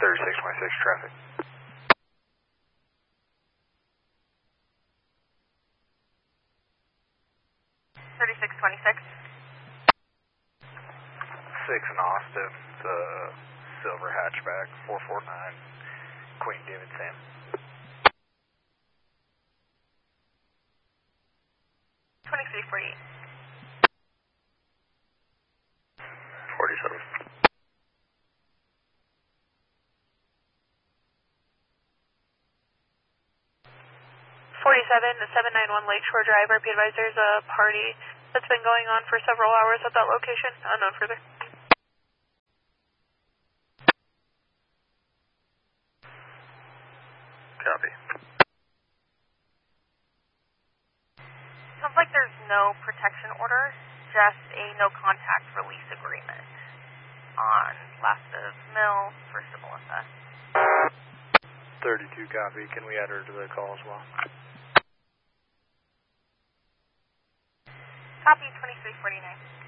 3626 traffic. 3626. 6 in Austin, the silver hatchback, 449, Queen David Sam. 2348. 47. 47, 791 Lakeshore Drive. RP advisor, there's a party that's been going on for several hours at that location. Unknown further. Copy. Sounds like there's no protection order, just a no contact release agreement on last of Mills, first of Melissa. 32 copy. Can we add her to the call as well? Copy 2349.